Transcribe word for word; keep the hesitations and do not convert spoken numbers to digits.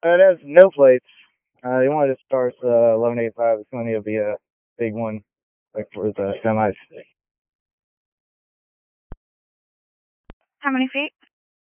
it has no plates. Uh, the one that starts uh, eleven eighty-five is going to be a big one, like for the semis. How many feet?